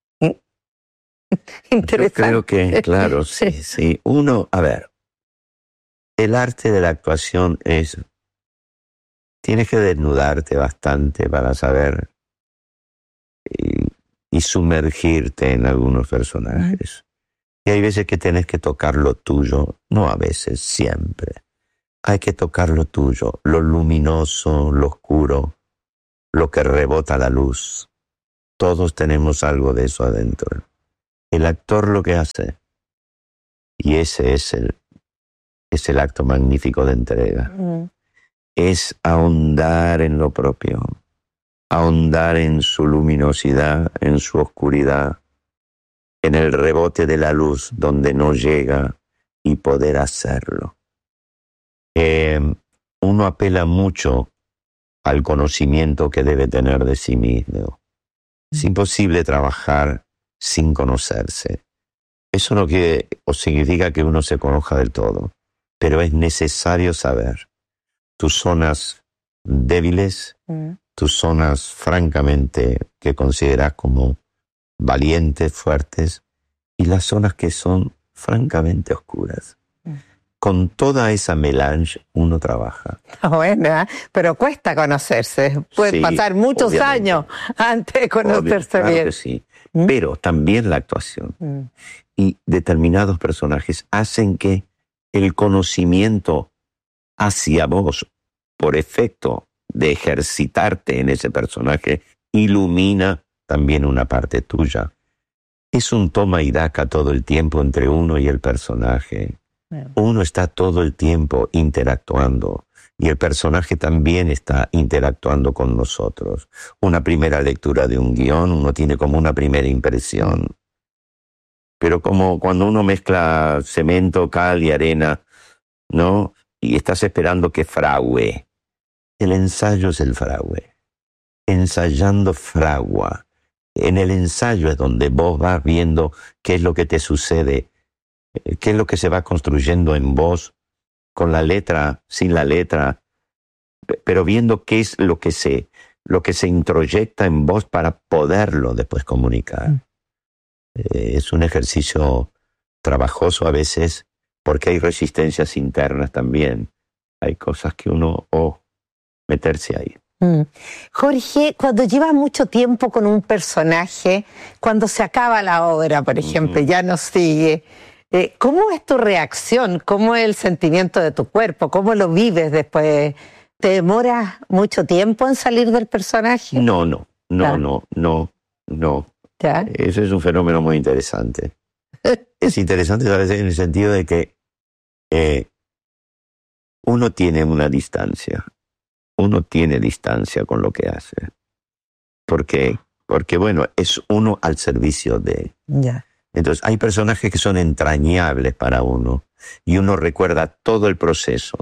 Interesante. Yo creo que, claro, sí, sí. Uno, a ver, el arte de la actuación es, tienes que desnudarte bastante para saber y, y sumergirte en algunos personajes. Y hay veces que tenés que tocar lo tuyo, no a veces, siempre. Hay que tocar lo tuyo, lo luminoso, lo oscuro, lo que rebota la luz. Todos tenemos algo de eso adentro. El actor lo que hace, y ese es el, es el acto magnífico de entrega, mm. es ahondar en lo propio, ahondar en su luminosidad, en su oscuridad, en el rebote de la luz donde no llega y poder hacerlo. Eh, uno apela mucho al conocimiento que debe tener de sí mismo. Es imposible trabajar sin conocerse. Eso no quiere o significa que uno se conozca del todo, pero es necesario saber tus zonas débiles, mm. tus zonas francamente que consideras como valientes, fuertes, y las zonas que son francamente oscuras. Mm. Con toda esa melange uno trabaja. Bueno, ¿eh? Pero cuesta conocerse. Pueden sí, pasar muchos obviamente. años antes de conocerse Obvio, bien. Claro que sí. ¿Mm? Pero también la actuación mm. y determinados personajes hacen que el conocimiento hacia vos, por efecto de ejercitarte en ese personaje, ilumina también una parte tuya. Es un toma y daca todo el tiempo entre uno y el personaje. Uno está todo el tiempo interactuando y el personaje también está interactuando con nosotros. Una primera lectura de un guión, uno tiene como una primera impresión. Pero como cuando uno mezcla cemento, cal y arena, ¿no? Y estás esperando que frague. El ensayo es el frague. Ensayando fragua. En el ensayo es donde vos vas viendo qué es lo que te sucede, qué es lo que se va construyendo en vos, con la letra, sin la letra, pero viendo qué es lo que se, lo que se introyecta en vos para poderlo después comunicar. Mm. Eh, es un ejercicio trabajoso a veces, porque hay resistencias internas también. Hay cosas que uno, oh, meterse ahí. Mm. Jorge, cuando llevas mucho tiempo con un personaje, cuando se acaba la obra, por ejemplo, uh-huh. ya no sigue, eh, ¿cómo es tu reacción? ¿Cómo es el sentimiento de tu cuerpo? ¿Cómo lo vives después? ¿Te demoras mucho tiempo en salir del personaje? No, no, no, ¿Ya? no, no, no. ¿Ya? Eso es un fenómeno muy interesante. Es interesante a veces en el sentido de que eh, uno tiene una distancia. Uno tiene distancia con lo que hace. Porque, porque bueno, es uno al servicio de. Yeah. Entonces, hay personajes que son entrañables para uno y uno recuerda todo el proceso.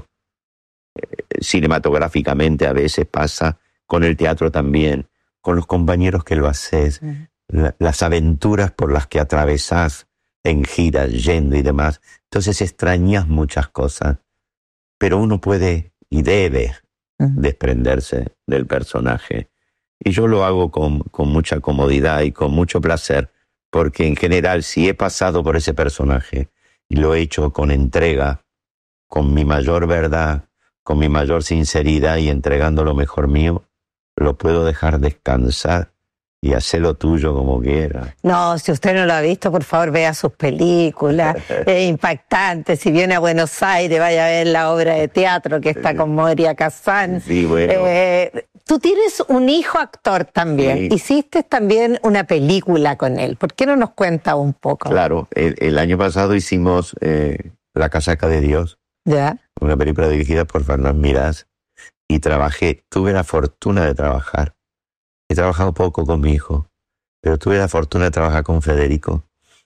Eh, cinematográficamente a veces pasa, con el teatro también, con los compañeros que lo haces, uh-huh. la, las aventuras por las que atravesás en giras, yendo y demás. Entonces, extrañas muchas cosas, pero uno puede y debe desprenderse del personaje. Y yo lo hago con, con mucha comodidad y con mucho placer, porque en general, si he pasado por ese personaje y lo he hecho con entrega, con mi mayor verdad, con mi mayor sinceridad y entregando lo mejor mío, lo puedo dejar descansar y hacer lo tuyo como quiera. No, si usted no lo ha visto, por favor, vea sus películas. Es impactante. Si viene a Buenos Aires, vaya a ver la obra de teatro que está con Moria Kazan. Sí, bueno. Eh, tú tienes un hijo actor también. Sí. Hiciste también una película con él. ¿Por qué no nos cuenta un poco? Claro, el, el año pasado hicimos eh, La Casaca de Dios. ¿Ya? Una película dirigida por Fernán Mirás. Y trabajé, tuve la fortuna de trabajar. He trabajado poco con mi hijo, pero tuve la fortuna de trabajar con Federico,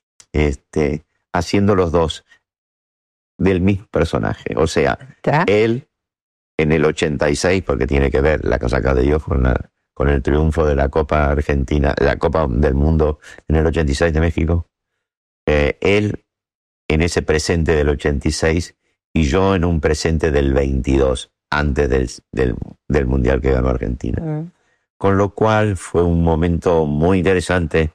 este, haciendo los dos del mismo personaje. O sea, ¿Ya? él en el ochenta y seis, porque tiene que ver La Casaca de Dios con, la, con el triunfo de la Copa Argentina, la Copa del Mundo en el ochenta y seis de México. Eh, él en ese presente del ochenta y seis y yo en un presente del veintidós, antes del, del, del Mundial que ganó Argentina. Mm. Con lo cual fue un momento muy interesante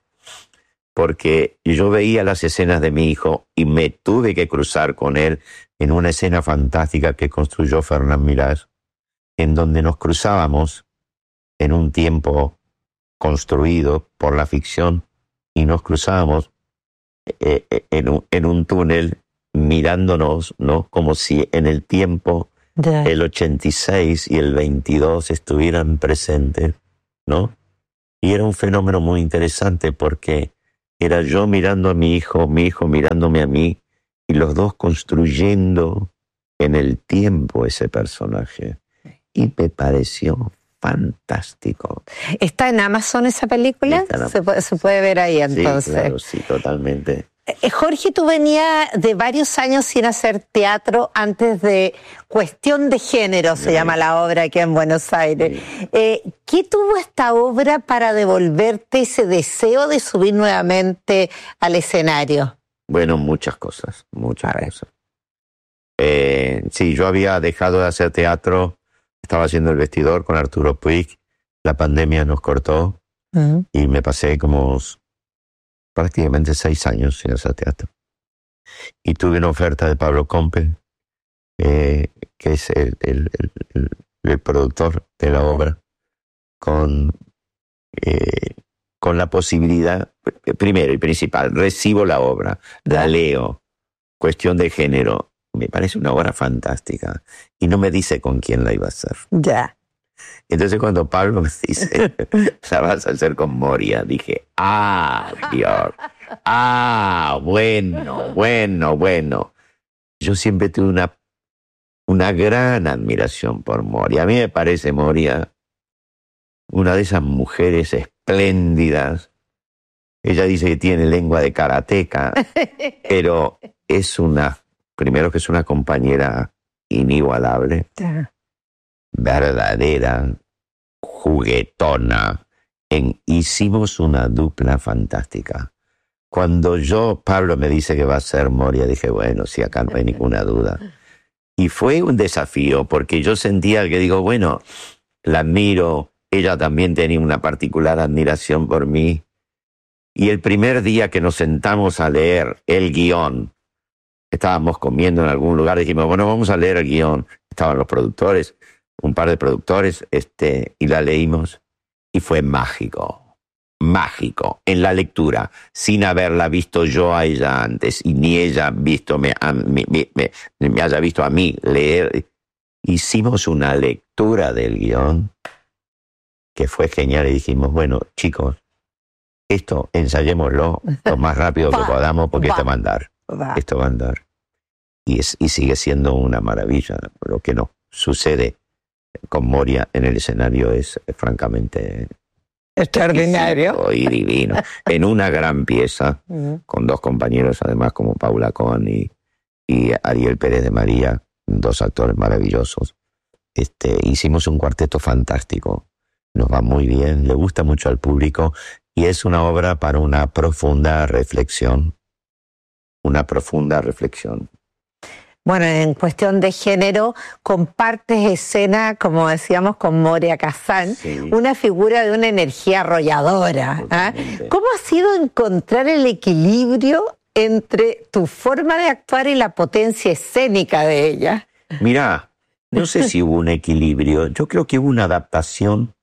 porque yo veía las escenas de mi hijo y me tuve que cruzar con él en una escena fantástica que construyó Fernán Mirás, en donde nos cruzábamos en un tiempo construido por la ficción y nos cruzábamos eh, en, un, en un túnel mirándonos, ¿no? Como si en el tiempo yeah. el ochenta y seis y el veintidós estuvieran presentes, ¿no? Y era un fenómeno muy interesante porque era yo mirando a mi hijo, mi hijo mirándome a mí, y los dos construyendo en el tiempo ese personaje. Y me pareció fantástico. ¿Está en Amazon esa película? Se puede, se puede ver ahí entonces. Sí, claro, sí, totalmente. Eh, Jorge, tú venías de varios años sin hacer teatro antes de Cuestión de Género, se sí. llama la obra aquí en Buenos Aires. Sí. Eh, ¿Qué tuvo esta obra para devolverte ese deseo de subir nuevamente al escenario? Bueno, muchas cosas, muchas cosas. Eh, sí, yo había dejado de hacer teatro, estaba haciendo El Vestidor con Arturo Puig, la pandemia nos cortó uh-huh. y me pasé como prácticamente seis años sin hacer teatro. Y tuve una oferta de Pablo Compe, eh, que es el, el, el, el, el productor de la obra, con, eh, con la posibilidad, primero y principal, recibo la obra, la leo, Cuestión de Género. Me parece una obra fantástica. Y no me dice con quién la iba a hacer. Ya. Entonces cuando Pablo me dice, la vas a hacer con Moria, dije, ah, Dios. Ah, bueno, bueno, bueno. Yo siempre tuve una, una gran admiración por Moria. A mí me parece Moria una de esas mujeres espléndidas. Ella dice que tiene lengua de karateca, pero es una... Primero que es una compañera inigualable, yeah. verdadera, juguetona. En, hicimos una dupla fantástica. Cuando yo, Pablo me dice que va a ser Moria, dije, bueno, sí, acá no hay ninguna duda. Y fue un desafío, porque yo sentía que digo, bueno, la admiro, ella también tenía una particular admiración por mí. Y el primer día que nos sentamos a leer el guión, estábamos comiendo en algún lugar, dijimos, bueno, vamos a leer el guión. Estaban los productores, un par de productores, este, y la leímos. Y fue mágico, mágico, en la lectura, sin haberla visto yo a ella antes, y ni ella visto me, a, me, me, me, me haya visto a mí leer. Hicimos una lectura del guión que fue genial, y dijimos, bueno, chicos, esto ensayémoslo lo más rápido que podamos, porque esto va a andar. Va. Esto va a andar. Y, es, y sigue siendo una maravilla. Lo que no sucede con Moria en el escenario es, es francamente extraordinario y divino. En una gran pieza, uh-huh. con dos compañeros además como Paula Cohen y, y Ariel Pérez de María, dos actores maravillosos. Este, hicimos un cuarteto fantástico. Nos va muy bien, le gusta mucho al público y es una obra para una profunda reflexión. Una profunda reflexión. Bueno, en Cuestión de Género, compartes escena, como decíamos, con Moria Kazan, sí. una figura de una energía arrolladora. ¿eh? ¿Cómo ha sido encontrar el equilibrio entre tu forma de actuar y la potencia escénica de ella? Mirá, no sé si hubo un equilibrio. Yo creo que hubo una adaptación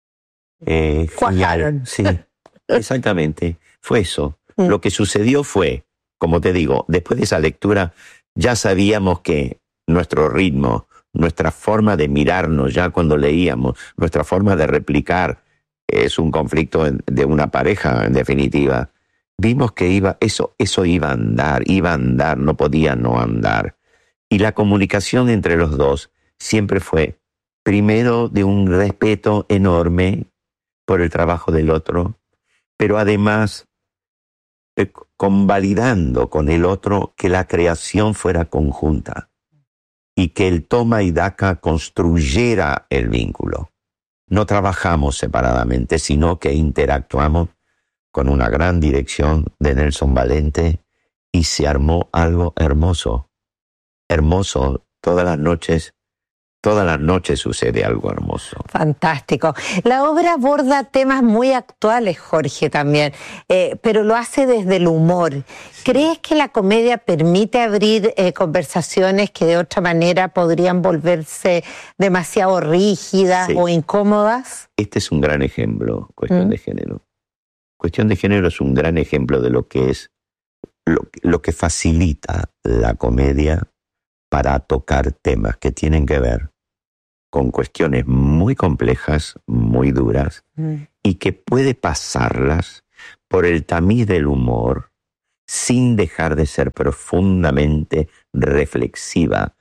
eh, genial. Sí, exactamente. Fue eso. Mm. Lo que sucedió fue, como te digo, después de esa lectura ya sabíamos que nuestro ritmo, nuestra forma de mirarnos ya cuando leíamos, nuestra forma de replicar, es un conflicto de una pareja en definitiva. Vimos que iba, eso, eso iba a andar, iba a andar, no podía no andar. Y la comunicación entre los dos siempre fue, primero, de un respeto enorme por el trabajo del otro, pero además eh, convalidando con el otro que la creación fuera conjunta y que el toma y daca construyera el vínculo. No trabajamos separadamente, sino que interactuamos con una gran dirección de Nelson Valente y se armó algo hermoso. Hermoso. Todas las noches Todas las noches sucede algo hermoso. Fantástico. La obra aborda temas muy actuales, Jorge, también, eh, pero lo hace desde el humor. ¿Crees que la comedia permite abrir eh, conversaciones que de otra manera podrían volverse demasiado rígidas sí. o incómodas? Este es un gran ejemplo, Cuestión ¿Mm? de Género. Cuestión de Género es un gran ejemplo de lo que es, lo, lo que facilita la comedia para tocar temas que tienen que ver con cuestiones muy complejas, muy duras, mm. y que puede pasarlas por el tamiz del humor sin dejar de ser profundamente reflexiva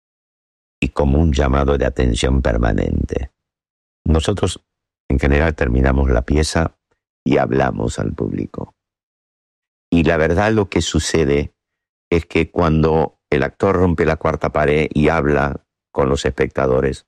y como un llamado de atención permanente. Nosotros, en general, terminamos la pieza y hablamos al público. Y la verdad lo que sucede es que cuando el actor rompe la cuarta pared y habla con los espectadores,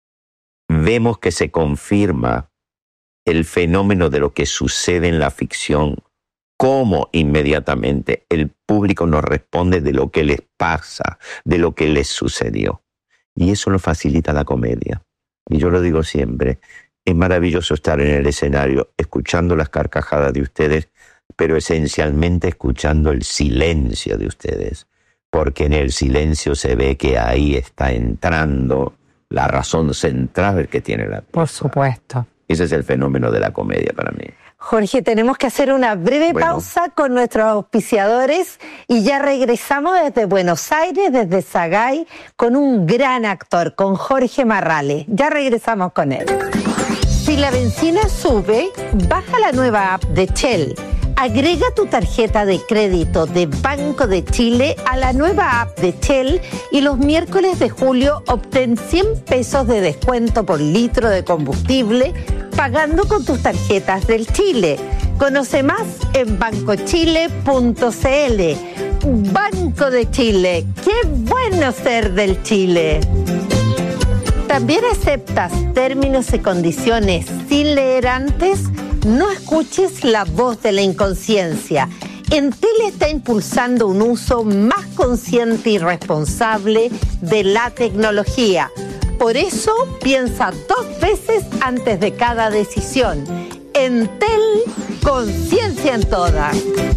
vemos que se confirma el fenómeno de lo que sucede en la ficción, cómo inmediatamente el público nos responde de lo que les pasa, de lo que les sucedió. Y eso lo facilita la comedia. Y yo lo digo siempre, es maravilloso estar en el escenario escuchando las carcajadas de ustedes, pero esencialmente escuchando el silencio de ustedes, porque en el silencio se ve que ahí está entrando la razón central que tiene la pieza. Por supuesto. Ese es el fenómeno de la comedia para mí. Jorge, tenemos que hacer una breve bueno. pausa con nuestros auspiciadores y ya regresamos desde Buenos Aires, desde Sagay, con un gran actor, con Jorge Marrale. Ya regresamos con él. Si la benzina sube, baja la nueva app de Shell. Agrega tu tarjeta de crédito de Banco de Chile a la nueva app de Shell y los miércoles de julio obtén cien pesos de descuento por litro de combustible pagando con tus tarjetas del Chile. Conoce más en banco chile punto c l. Banco de Chile, qué bueno ser del Chile. ¿También aceptas términos y condiciones sin leer antes? No escuches la voz de la inconsciencia. Entel está impulsando un uso más consciente y responsable de la tecnología. Por eso, piensa dos veces antes de cada decisión. Entel, conciencia en todas.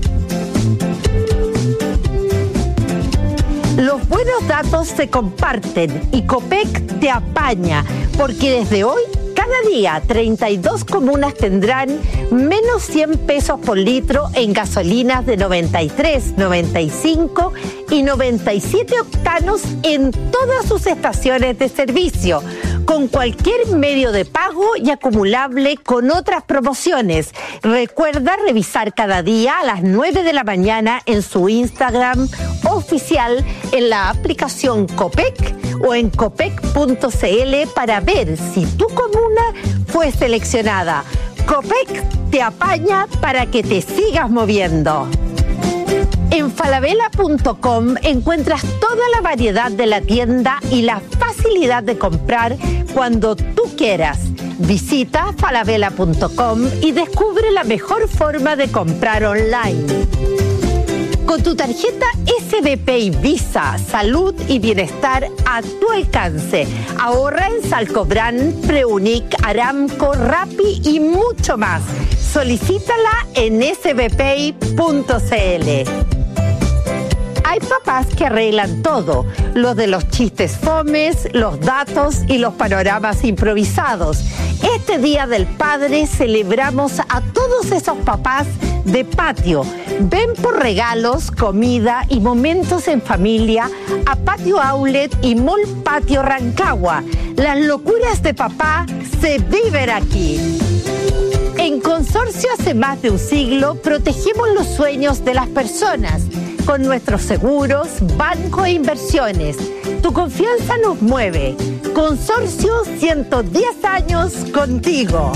Los buenos datos se comparten y Copec te apaña, porque desde hoy, cada día, treinta y dos comunas tendrán menos cien pesos por litro en gasolinas de noventa y tres, noventa y cinco y noventa y siete octanos en todas sus estaciones de servicio, con cualquier medio de pago y acumulable con otras promociones. Recuerda revisar cada día a las nueve de la mañana en su Instagram oficial, en la aplicación Copec o en copec punto c l para ver si tu comuna fue seleccionada. Copec te apaña para que te sigas moviendo. En falabella punto com encuentras toda la variedad de la tienda y la facilidad de comprar cuando tú quieras. Visita falabella punto com y descubre la mejor forma de comprar online. Con tu tarjeta S B P y Visa, salud y bienestar a tu alcance. Ahorra en Salcobran, Preunic, Aramco, Rappi y mucho más. Solicítala en s b p i punto c l. Hay papás que arreglan todo, lo de los chistes fomes, los datos y los panoramas improvisados. Este Día del Padre celebramos a todos esos papás de patio. Ven por regalos, comida y momentos en familia a Patio Outlet y Mall Patio Rancagua. Las locuras de papá se viven aquí. En Consorcio hace más de un siglo protegemos los sueños de las personas con nuestros seguros, banco e inversiones. Tu confianza nos mueve. Consorcio, ciento diez años contigo.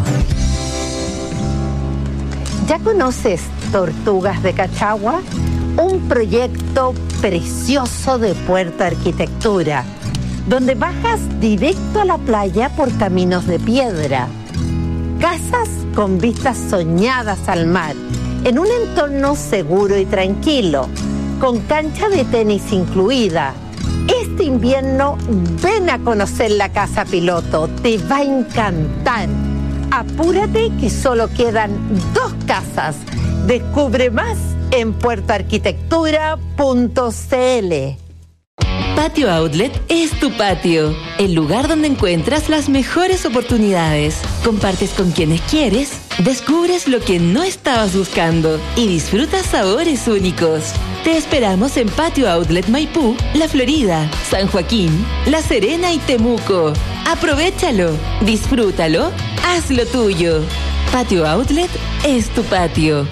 ¿Ya conoces Tortugas de Cachagua? Un proyecto precioso de Puerto Arquitectura, donde bajas directo a la playa por caminos de piedra. Casas con vistas soñadas al mar, en un entorno seguro y tranquilo, con cancha de tenis incluida, Este invierno ven a conocer la casa piloto, te va a encantar. Apúrate que solo quedan dos casas. Descubre más en puerto arquitectura punto c l. Patio Outlet es tu patio, el lugar donde encuentras las mejores oportunidades. Compartes con quienes quieres, descubres lo que no estabas buscando y disfrutas sabores únicos. Te esperamos en Patio Outlet Maipú, La Florida, San Joaquín, La Serena y Temuco. Aprovéchalo, disfrútalo, hazlo tuyo. Patio Outlet es tu patio.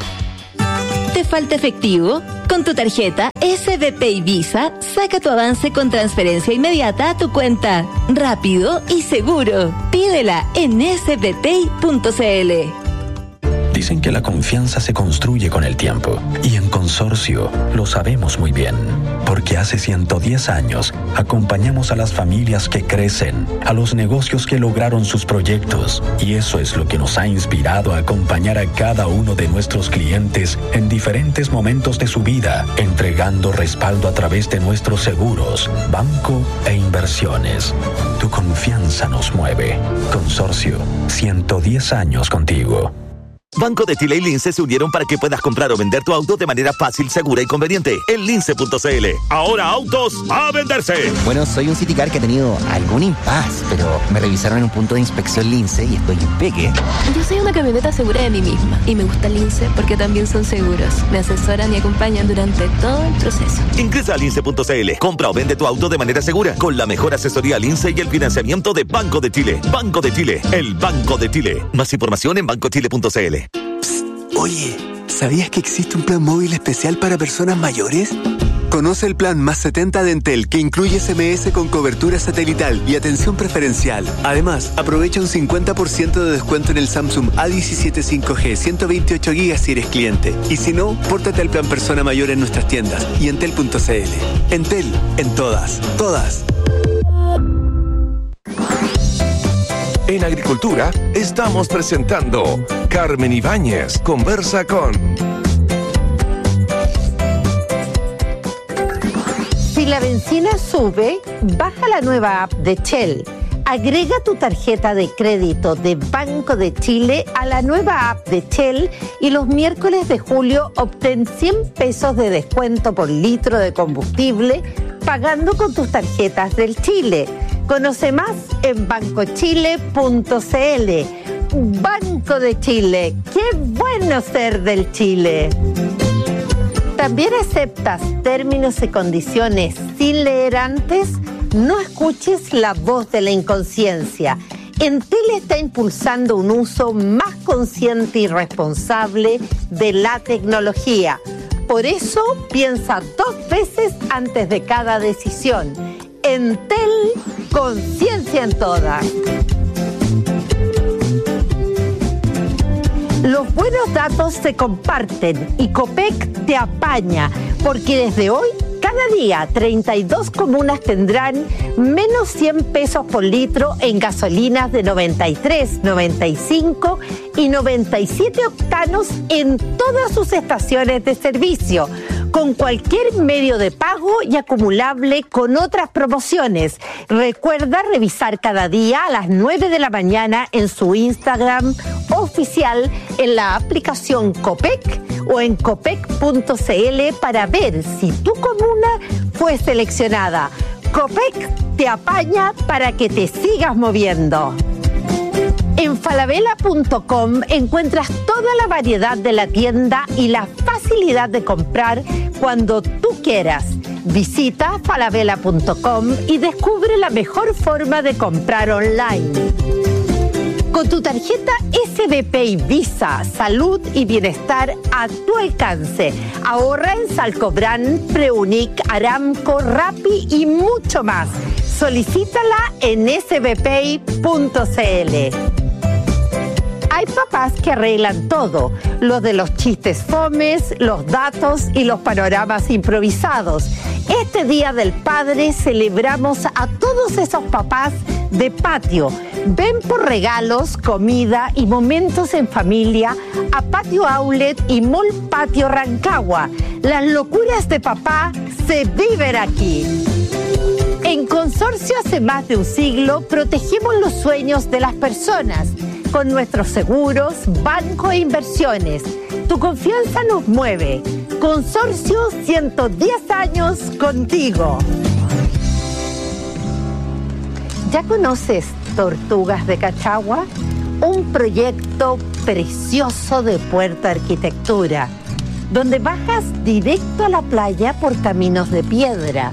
¿Te falta efectivo? Con tu tarjeta S B P y Visa, saca tu avance con transferencia inmediata a tu cuenta. Rápido y seguro. Pídela en s b pay punto c l. Dicen que la confianza se construye con el tiempo y en Consorcio lo sabemos muy bien, porque hace ciento diez años acompañamos a las familias que crecen, a los negocios que lograron sus proyectos y eso es lo que nos ha inspirado a acompañar a cada uno de nuestros clientes en diferentes momentos de su vida, entregando respaldo a través de nuestros seguros, banco e inversiones. Tu confianza nos mueve. Consorcio, ciento diez años contigo. Banco de Chile y Lince se unieron para que puedas comprar o vender tu auto de manera fácil, segura y conveniente en lince punto c l. Ahora autos a venderse. Bueno, soy un Citicar que ha tenido algún impas, pero me revisaron en un punto de inspección Lince y estoy impeque. Yo soy una camioneta segura de mí misma y me gusta Lince porque también son seguros. Me asesoran y acompañan durante todo el proceso. Ingresa a lince punto c l. Compra o vende tu auto de manera segura con la mejor asesoría Lince y el financiamiento de Banco de Chile. Banco de Chile, el Banco de Chile. Más información en banco chile punto c l. Oye, ¿sabías que existe un plan móvil especial para personas mayores? Conoce el plan Más setenta de Entel, que incluye S M S con cobertura satelital y atención preferencial. Además, aprovecha un cincuenta por ciento de descuento en el Samsung A diecisiete cinco G ciento veintiocho gigas si eres cliente. Y si no, pórtate al plan Persona Mayor en nuestras tiendas y entel punto c l. Entel, en todas, todas. En Agricultura estamos presentando Carmen Ibáñez conversa con... Si la benzina sube, baja la nueva app de Shell. Agrega tu tarjeta de crédito de Banco de Chile a la nueva app de Shell y los miércoles de julio obtén cien pesos de descuento por litro de combustible pagando con tus tarjetas del Chile. Conoce más en banco chile punto c l. Banco de Chile, qué bueno ser del Chile. ¿También aceptas términos y condiciones sin leer antes? No escuches la voz de la inconsciencia. Entel está impulsando un uso más consciente y responsable de la tecnología. Por eso, piensa dos veces antes de cada decisión. Entel, conciencia en todas. Los buenos datos se comparten y Copec te apaña, porque desde hoy, cada día, treinta y dos comunas tendrán menos cien pesos por litro en gasolinas de noventa y tres, noventa y cinco y noventa y siete octanos en todas sus estaciones de servicio, con cualquier medio de pago y acumulable con otras promociones. Recuerda revisar cada día a las nueve de la mañana en su Instagram oficial, en la aplicación Copec o en copec punto c l para ver si tu comuna fue seleccionada. Copec te apaña para que te sigas moviendo. En falabella punto com encuentras toda la variedad de la tienda y la facilidad de comprar cuando tú quieras. Visita falabella punto com y descubre la mejor forma de comprar online. Con tu tarjeta S B P y Visa, salud y bienestar a tu alcance. Ahorra en Salcobran, Preunic, Aramco, Rappi y mucho más. Solicítala en s b p punto c l. Hay papás que arreglan todo, lo de los chistes fomes, los datos y los panoramas improvisados. Este Día del Padre celebramos a todos esos papás de patio. Ven por regalos, comida y momentos en familia a Patio Outlet y Mall Patio Rancagua. Las locuras de papá se viven aquí. En Consorcio hace más de un siglo protegemos los sueños de las personas con nuestros seguros, banco e inversiones. Tu confianza nos mueve. Consorcio, ciento diez años contigo. ¿Ya conoces Tortugas de Cachagua? Un proyecto precioso de Puerto Arquitectura, donde bajas directo a la playa por caminos de piedra.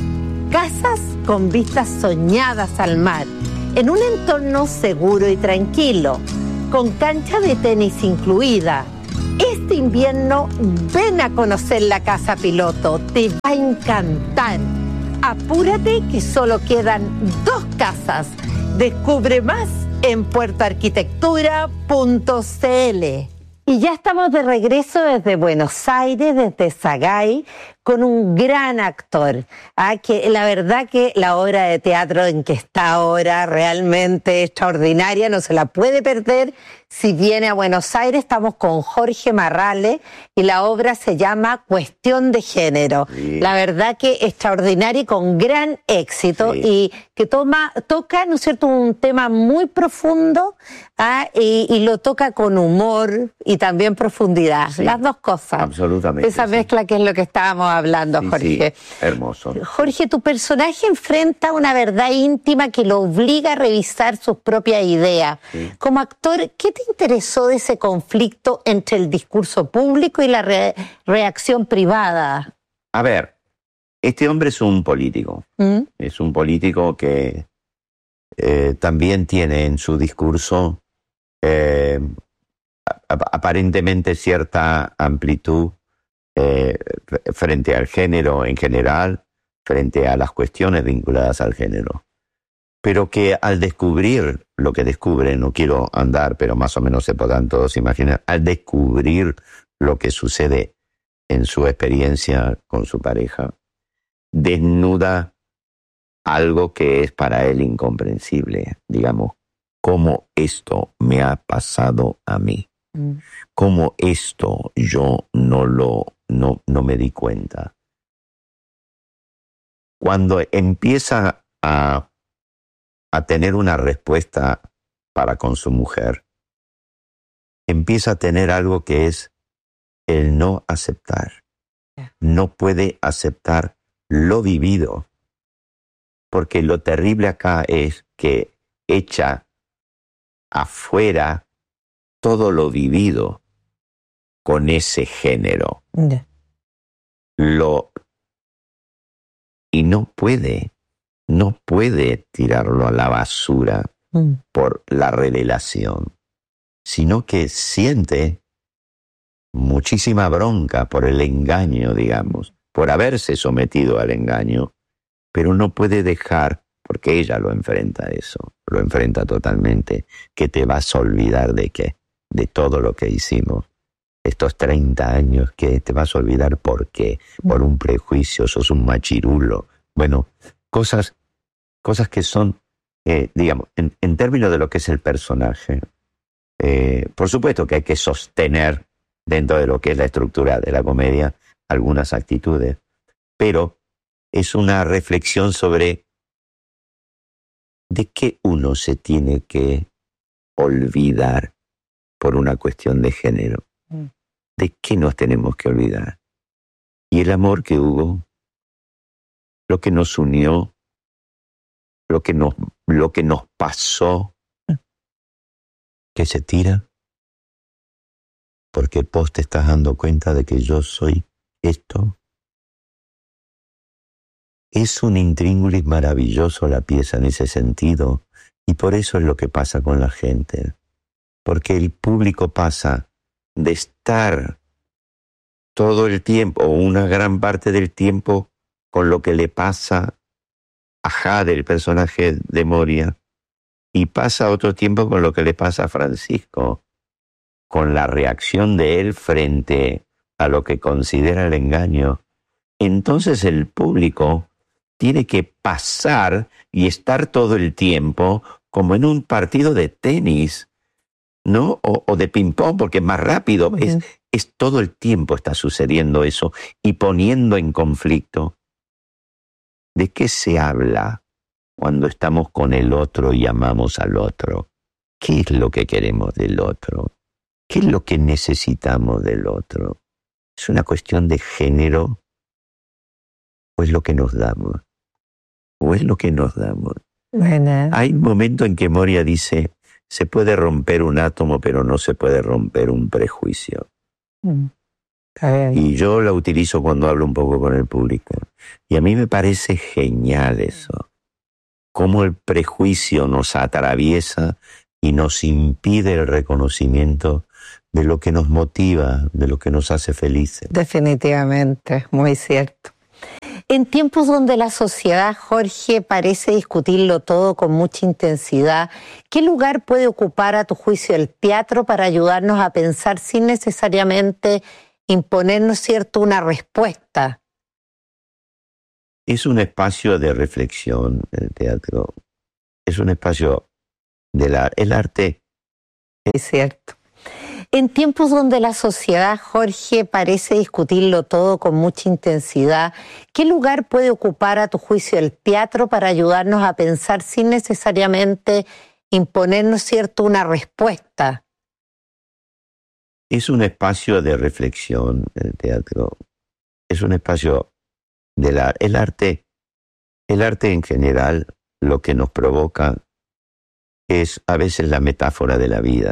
Casas con vistas soñadas al mar, en un entorno seguro y tranquilo, con cancha de tenis incluida. Este invierno ven a conocer la casa piloto, te va a encantar. Apúrate que solo quedan dos casas. Descubre más en puerto arquitectura punto c l. Y ya estamos de regreso desde Buenos Aires, desde Sagay, con un gran actor. Ah, que la verdad que la obra de teatro en que está ahora realmente extraordinaria, no se la puede perder. Si viene a Buenos Aires, estamos con Jorge Marrale y la obra se llama Cuestión de Género. Sí. La verdad que extraordinaria y con gran éxito, sí. Y que toma, toca, ¿no es cierto?, un tema muy profundo, ¿ah? y, y lo toca con humor y también profundidad. Sí. Las dos cosas. Absolutamente. Esa sí. mezcla que es lo que estábamos hablando, sí, Jorge. Sí. Hermoso. Jorge, tu personaje enfrenta una verdad íntima que lo obliga a revisar sus propias ideas. Sí. Como actor, ¿qué te interesó de ese conflicto entre el discurso público y la re reacción privada? A ver, este hombre es un político. ¿Mm? Es un político que eh, también tiene en su discurso eh, aparentemente cierta amplitud eh, frente al género en general, frente a las cuestiones vinculadas al género. Pero que al descubrir lo que descubre, no quiero andar, pero más o menos se podrán todos imaginar, al descubrir lo que sucede en su experiencia con su pareja, desnuda algo que es para él incomprensible, digamos, cómo esto me ha pasado a mí, mm. cómo esto yo no lo, no, no me di cuenta. Cuando empieza a a tener una respuesta para con su mujer, empieza a tener algo que es el no aceptar. No puede aceptar lo vivido, porque lo terrible acá es que echa afuera todo lo vivido con ese género. Yeah. Lo y no puede. No puede tirarlo a la basura mm. por la revelación, sino que siente muchísima bronca por el engaño, digamos, por haberse sometido al engaño, pero no puede dejar, porque ella lo enfrenta eso, lo enfrenta totalmente, que te vas a olvidar de qué, de todo lo que hicimos. Estos treinta años que te vas a olvidar por qué, por un prejuicio, sos un machirulo. Bueno, cosas... Cosas que son, eh, digamos, en, en términos de lo que es el personaje, eh, por supuesto que hay que sostener dentro de lo que es la estructura de la comedia algunas actitudes, pero es una reflexión sobre de qué uno se tiene que olvidar por una cuestión de género, mm. de qué nos tenemos que olvidar. Y el amor que hubo, lo que nos unió, Lo que, nos, lo que nos pasó, que se tira, porque vos te estás dando cuenta de que yo soy esto. Es un intríngulis maravilloso la pieza en ese sentido, y por eso es lo que pasa con la gente, porque el público pasa de estar todo el tiempo, o una gran parte del tiempo, con lo que le pasa a Jade, el personaje de Moria, y pasa otro tiempo con lo que le pasa a Francisco, con la reacción de él frente a lo que considera el engaño. Entonces el público tiene que pasar y estar todo el tiempo como en un partido de tenis, ¿no? O, o de ping-pong, porque es más rápido. Uh-huh. es, es todo el tiempo está sucediendo eso y poniendo en conflicto ¿De qué se habla cuando estamos con el otro y amamos al otro? ¿Qué es lo que queremos del otro? ¿Qué es lo que necesitamos del otro? ¿Es una cuestión de género? ¿O es lo que nos damos? ¿O es lo que nos damos? Bueno. Hay un momento en que Moria dice, se puede romper un átomo, pero no se puede romper un prejuicio. Mm. Y yo la utilizo cuando hablo un poco con el público. Y a mí me parece genial eso. Cómo el prejuicio nos atraviesa y nos impide el reconocimiento de lo que nos motiva, de lo que nos hace felices. Definitivamente, muy cierto. En tiempos donde la sociedad, Jorge, parece discutirlo todo con mucha intensidad, ¿qué lugar puede ocupar a tu juicio el teatro para ayudarnos a pensar sin necesariamente imponernos, cierto, una respuesta? Es un espacio de reflexión, el teatro. Es un espacio del arte. El arte. Es cierto. En tiempos donde la sociedad, Jorge, parece discutirlo todo con mucha intensidad, ¿qué lugar puede ocupar a tu juicio el teatro para ayudarnos a pensar sin necesariamente imponernos, cierto, una respuesta? Es un espacio de reflexión, el teatro. Es un espacio del arte. El arte, el arte en general, lo que nos provoca es a veces la metáfora de la vida.